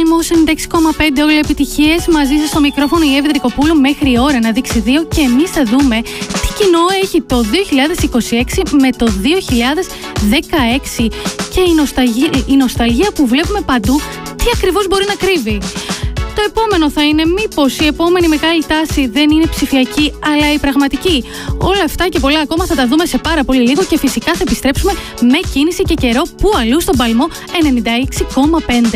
Παλμός 96,5, όλα επιτυχίες. Μαζί σας στο μικρόφωνο η Εύη Τρικοπούλου μέχρι η ώρα να δείξει 2 και εμείς θα δούμε τι κοινό έχει το 2026 με το 2016 και η νοσταλγία που βλέπουμε παντού, τι ακριβώς μπορεί να κρύβει. Το επόμενο θα είναι μήπως η επόμενη μεγάλη τάση δεν είναι ψηφιακή αλλά η πραγματική. Όλα αυτά και πολλά ακόμα θα τα δούμε σε πάρα πολύ λίγο και φυσικά θα επιστρέψουμε με κίνηση και καιρό που αλλού στον Παλμό 96,5.